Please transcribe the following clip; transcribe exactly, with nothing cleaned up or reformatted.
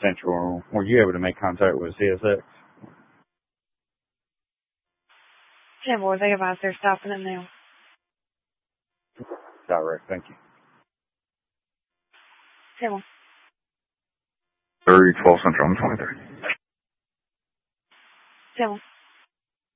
Central. Were you able to make contact with C S X? ten four, they advise they're stopping them now. Direct, thank you. ten one. three twelve Central, I'm twenty-three. ten one.